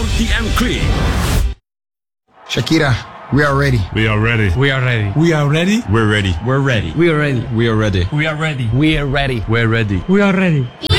RTM Clean. Shakira, we are ready. We are ready. We are ready. We are ready. We're ready. We're ready. We are ready. We are ready. We are ready. We are ready. We're ready. We are ready.